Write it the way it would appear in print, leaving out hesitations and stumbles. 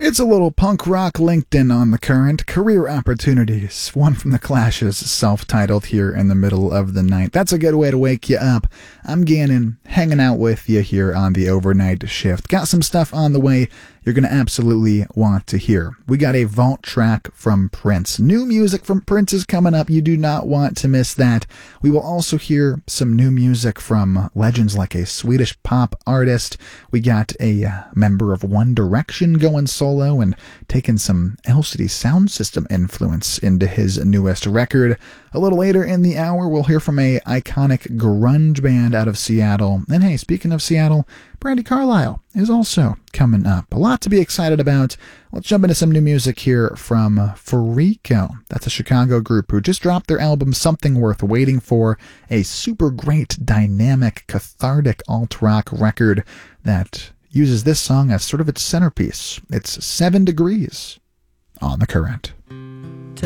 It's a little punk rock LinkedIn on the current. Career opportunities. One from the Clash's, self-titled, here in the middle of the night. That's a good way to wake you up. I'm Gannon, hanging out with you here on the overnight shift. Got some stuff on the way you're going to absolutely want to hear. We got a vault track from Prince. New music from Prince is coming up. You do not want to miss that. We will also hear some new music from legends like a Swedish pop artist. We got a member of One Direction going solo and taking some LCD sound system influence into his newest record. A little later in the hour, we'll hear from a iconic grunge band out of Seattle. And hey, speaking of Seattle, Brandi Carlile is also coming up. A lot to be excited about. Let's jump into some new music here from Forico. That's a Chicago group who just dropped their album Something Worth Waiting For, a super great, dynamic, cathartic alt-rock record that uses this song as sort of its centerpiece. It's 7 Degrees on the Current.